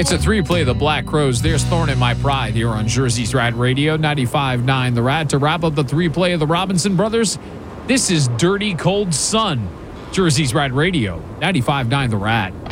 It's a three-play of the Black Crowes. There's Thorn in My Pride here on Jersey's Rad Radio, 95.9 The Rad. To wrap up the three-play of the Robinson Brothers, this is Dirty Cold Sun, Jersey's Rad Radio, 95.9 The Rad.